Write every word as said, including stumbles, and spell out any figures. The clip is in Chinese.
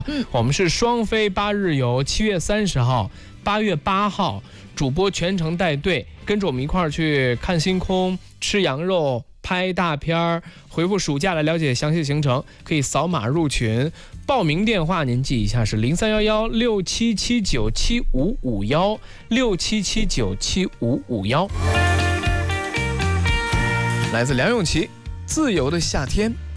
嗯，我们是双飞八日游，七月三十号、八月八号，主播全程带队，跟着我们一块儿去看星空、吃羊肉、拍大片儿。回复暑假来了解详细行程，可以扫码入群。报名电话您记一下是零三幺幺六七七九七五五幺六七七九七五五幺。来自梁咏琪，《自由的夏天》。